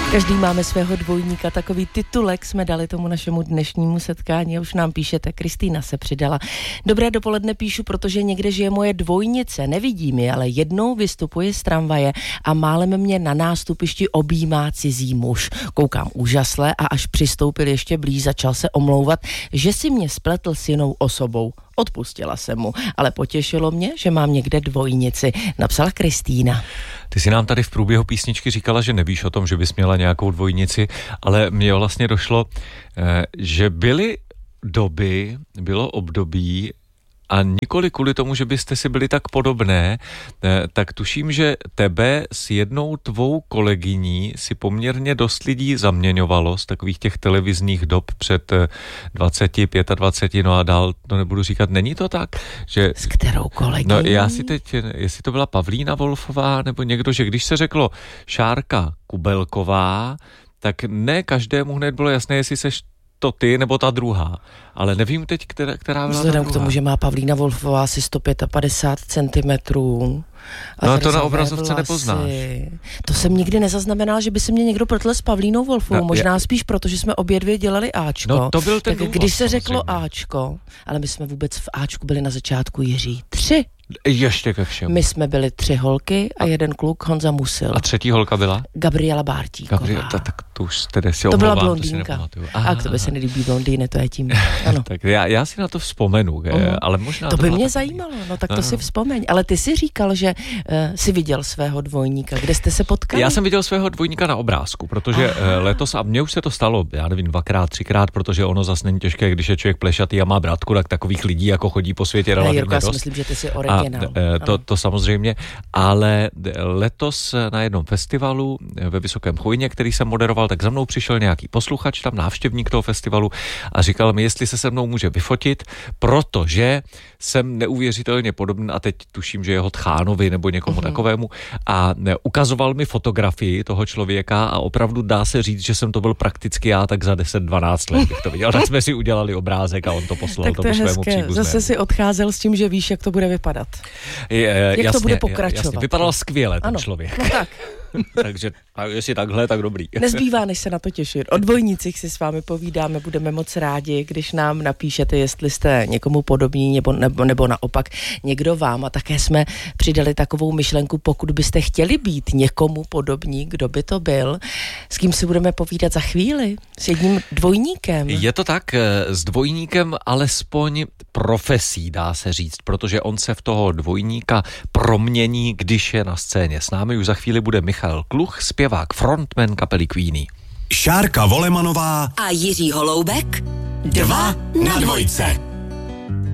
Každý máme svého dvojníka, takový titulek jsme dali tomu našemu dnešnímu setkání a už nám píšete, Kristýna se přidala. Dobré dopoledne píšu, protože někde žije moje dvojnice, nevidím ji, ale jednou vystupuje z tramvaje a málem mě na nástupišti objímá cizí muž. Koukám úžasle a až přistoupil ještě blíž, začal se omlouvat, že si mě spletl s jinou osobou. Odpustila jsem mu, ale potěšilo mě, že mám někde dvojnici, napsala Kristýna. Ty si nám tady v průběhu písničky říkala, že nevíš o tom, že bys měla nějakou dvojnici, ale mně vlastně došlo, že bylo období, a nikoli kvůli tomu, že byste si byli tak podobné, tak tuším, že tebe s jednou tvou kolegyní si poměrně dost lidí zaměňovalo z takových těch televizních dob před 20, 25, no a dál to nebudu říkat. Není to tak? Že, s kterou kolegyní? No já si teď, jestli to byla Pavlína Wolfová nebo někdo, že když se řeklo Šárka Kubelková, tak ne každému hned bylo jasné, jestli seš to ty nebo ta druhá. Ale nevím teď, která byla vzhledem k tomu, že má Pavlína Wolfová asi 155 cm. No to na obrazovce nepoznáš. To jsem nikdy nezaznamenala, že by se mě někdo pletl s Pavlínou Wolfovou. Možná spíš proto, že jsme obě dvě dělali Ačko. No to byl ten důvod, když se řeklo Ačko, ale my jsme vůbec v Ačku byli na začátku Jiří 3. Ještě ke všemu. My jsme byli 3 holky a jeden kluk, Honza Musil. A třetí holka byla? Gabriela Bártíková. Tak to už tedy si to omlouvám. Byla blondýnka. A k tobě se nelíbí blondýny, to je tím. Ano. Tak já si na to vzpomenu, ale možná... To by mě zajímalo, no tak to si vzpomeň. Ale ty si říkal, že jsi viděl svého dvojníka. Kde jste se potkali? Já jsem viděl svého dvojníka na obrázku, protože letos, a mně už se to stalo, já nevím, 2x, 3x, protože ono zase není těžké, když je člověk plešatý a má bratku, tak takových lidí jako chodí po světě relativně dost. Já si myslím, že ty jsi originál. To samozřejmě, ale letos na jednom festivalu ve Vysokém Chvojně, který jsem moderoval, tak za mnou přišel nějaký posluchač, tam návštěvník toho festivalu a říkal mi, jestli se mnou může vyfotit, protože jsem neuvěřitelně podobný a teď tuším, že jeho tchánovi nebo někomu takovému a ukazoval mi fotografii toho člověka a opravdu dá se říct, že jsem to byl prakticky já tak za 10-12 let bych to viděl. Tak jsme si udělali obrázek a on to poslal tomu svému příbuznému. Zase si odcházel s tím, že víš, jak to bude vypadat. Jak to bude pokračovat. Jasně, vypadal skvěle ten člověk. No tak. Takže jestli takhle, tak dobrý. Nezbývá, než se na to těšit. O dvojnicích si s vámi povídáme, budeme moc rádi, když nám napíšete, jestli jste někomu podobní nebo naopak někdo vám. A také jsme přidali takovou myšlenku, pokud byste chtěli být někomu podobní, kdo by to byl, s kým si budeme povídat za chvíli? S jedním dvojníkem. Je to tak, s dvojníkem alespoň profesí, dá se říct, protože on se v toho dvojníka promění, když je na scéně. S námi už za chvíli bude Michal Kluch, zpěvák, frontman kapely Queenie. Šárka Volemanová a Jiří Holoubek 2 na 2.